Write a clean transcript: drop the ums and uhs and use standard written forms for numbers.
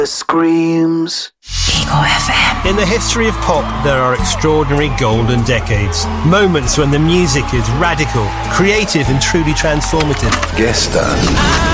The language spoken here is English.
The screams. Ego FM. In the history of pop, there are extraordinary golden decades. Moments when the music is radical, creative and truly transformative. Guest star.